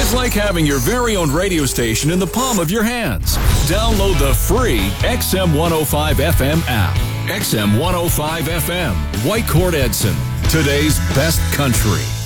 It's like having your very own radio station in the palm of your hands. Download the free XM 105 FM app. XM 105 FM, Whitecourt Edson, today's best country.